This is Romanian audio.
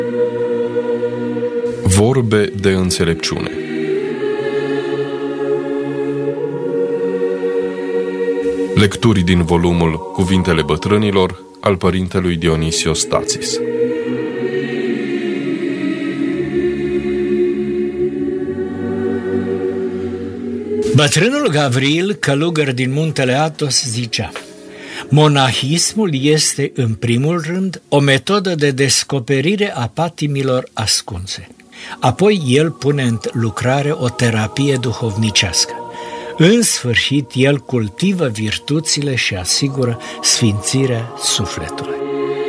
Vorbe de înțelepciune. Lecturi din volumul Cuvintele bătrânilor al părintelui Dionisios Tațis. Bătrânul Gavril, călugăr din muntele Athos, zicea: monahismul este, în primul rând, o metodă de descoperire a patimilor ascunse. Apoi el pune în lucrare o terapie duhovnicească. În sfârșit, el cultivă virtuțile și asigură sfințirea sufletului.